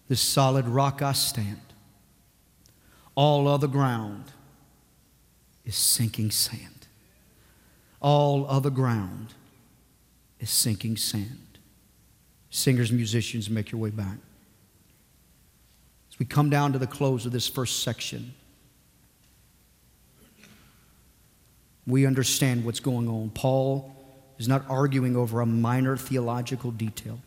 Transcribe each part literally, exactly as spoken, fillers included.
This solid rock I stand. All other ground is sinking sand. All other ground is sinking sand. Singers, musicians, make your way back. As we come down to the close of this first section, we understand what's going on. Paul is not arguing over a minor theological detail.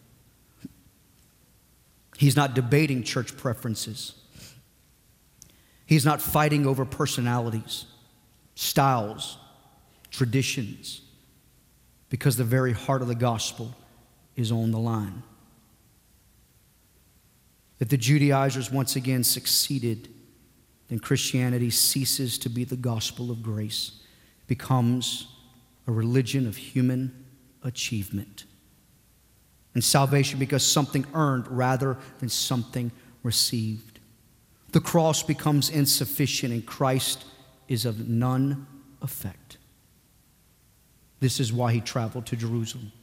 He's not debating church preferences. He's not fighting over personalities, styles, traditions, because the very heart of the gospel is on the line. If the Judaizers once again succeeded, then Christianity ceases to be the gospel of grace. It becomes a religion of human achievement. And salvation becomes something earned rather than something received. The cross becomes insufficient and Christ is of none effect. This is why he traveled to Jerusalem.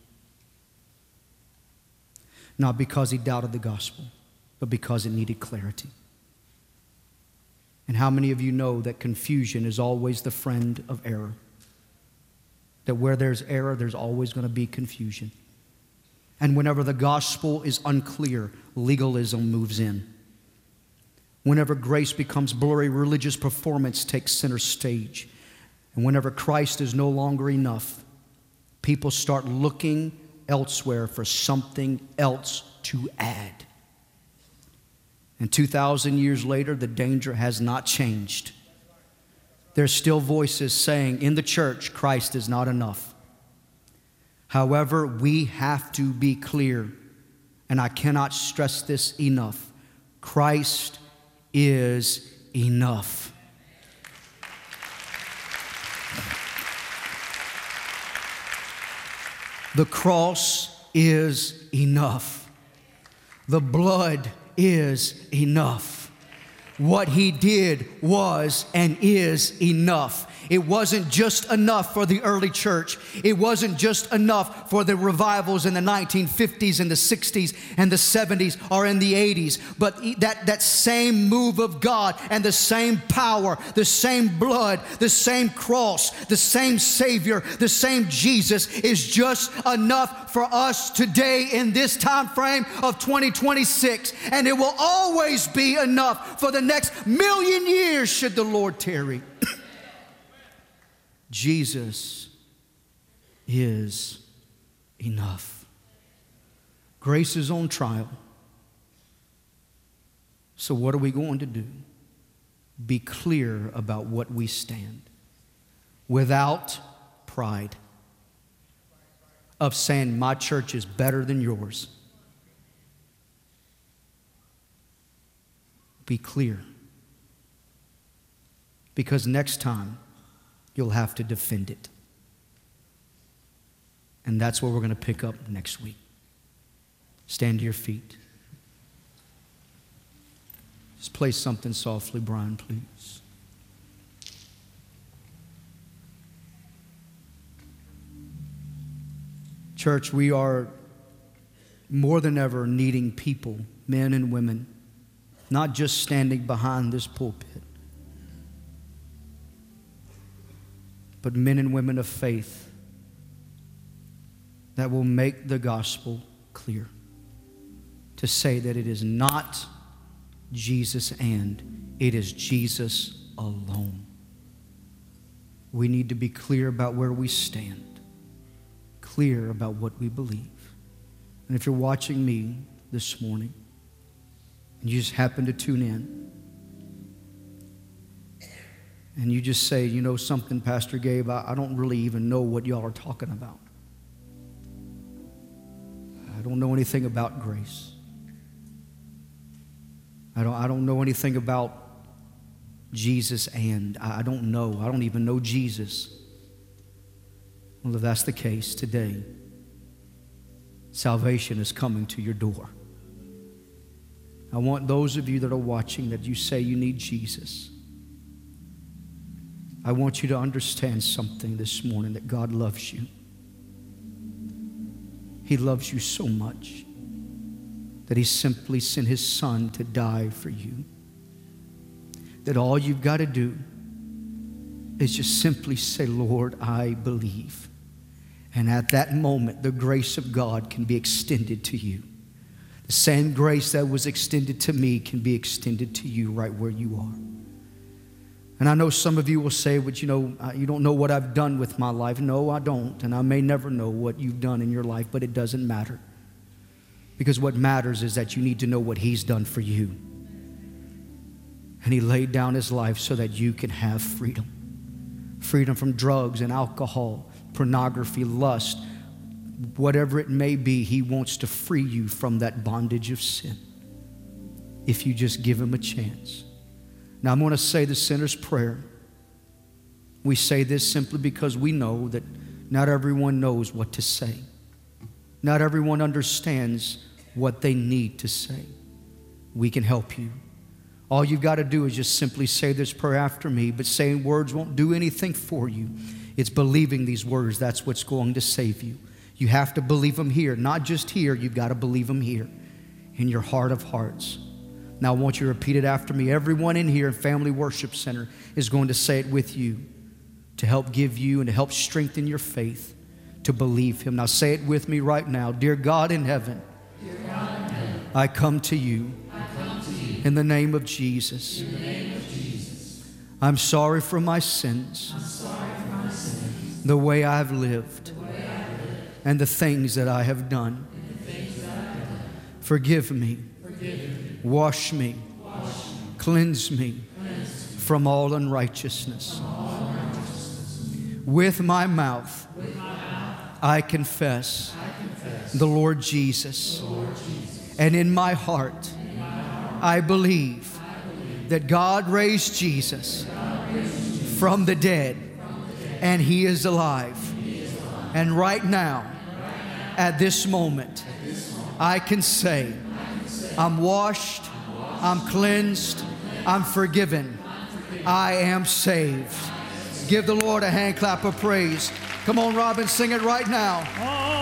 Not because he doubted the gospel, but because it needed clarity. And how many of you know that confusion is always the friend of error? That where there's error, there's always going to be confusion. And whenever the gospel is unclear, legalism moves in. Whenever grace becomes blurry, religious performance takes center stage. And whenever Christ is no longer enough, people start looking elsewhere for something else to add. And two thousand years later, the danger has not changed. There's still voices saying in the church, Christ is not enough. However, we have to be clear, and I cannot stress this enough. Christ is enough. The cross is enough. The blood is enough. What he did was and is enough. It wasn't just enough for the early church. It wasn't just enough for the revivals in the nineteen fifties and the sixties and the seventies or in the eighties. But that, that same move of God and the same power, the same blood, the same cross, the same Savior, the same Jesus is just enough for us today in this time frame of twenty twenty-six. And it will always be enough for the next million years should the Lord tarry. Jesus is enough. Grace is on trial. So what are we going to do? Be clear about what we stand without pride of saying my church is better than yours. Be clear. Because next time, you'll have to defend it. And that's where we're going to pick up next week. Stand to your feet. Just play something softly, Brian, please. Church, we are more than ever needing people, men and women, not just standing behind this pulpit, but men and women of faith that will make the gospel clear. To say that it is not Jesus and it is Jesus alone. We need to be clear about where we stand, clear about what we believe. And if you're watching me this morning and you just happen to tune in, and you just say, you know something, Pastor Gabe, I, I don't really even know what y'all are talking about. I don't know anything about grace. I don't, I don't know anything about Jesus and I, I don't know. I don't even know Jesus. Well, if that's the case today, salvation is coming to your door. I want those of you that are watching that you say you need Jesus. I want you to understand something this morning, that God loves you. He loves you so much that he simply sent his son to die for you. That all you've got to do is just simply say, Lord, I believe. And at that moment, the grace of God can be extended to you. The same grace that was extended to me can be extended to you right where you are. And I know some of you will say, but you know, you don't know what I've done with my life. No, I don't. And I may never know what you've done in your life, but it doesn't matter. Because what matters is that you need to know what he's done for you. And he laid down his life so that you can have freedom. Freedom from drugs and alcohol, pornography, lust, whatever it may be. He wants to free you from that bondage of sin if you just give him a chance. Now I'm going to say the sinner's prayer. We say this simply because we know that not everyone knows what to say. Not everyone understands what they need to say. We can help you. All you've got to do is just simply say this prayer after me, but saying words won't do anything for you. It's believing these words. That's what's going to save you. You have to believe them here. Not just here. You've got to believe them here in your heart of hearts. Now I want you to repeat it after me. Everyone in here in Family Worship Center is going to say it with you to help give you and to help strengthen your faith to believe him. Now say it with me right now. Dear God in heaven, Dear God in heaven, I come to you, I come to you in the name of Jesus. in the name of Jesus. I'm sorry for my sins, I'm sorry for my sins, the way I've lived, the way I lived, and the things that I have done. and the things that I've done. Forgive me, Forgive me, wash me, wash me, cleanse me cleanse me from all unrighteousness. from all unrighteousness. With my mouth, With my mouth, I confess I confess the Lord Jesus. the Lord Jesus. And in my heart, In my heart, I believe I believe that God raised Jesus God raised Jesus from the dead, from the dead. and he is alive. He is alive. And right now, Right now, at this moment, at this moment, I can say, I can say, I'm washed, I'm cleansed, I'm forgiven, I am saved. Give the Lord a hand clap of praise. Come on, Robin, sing it right now.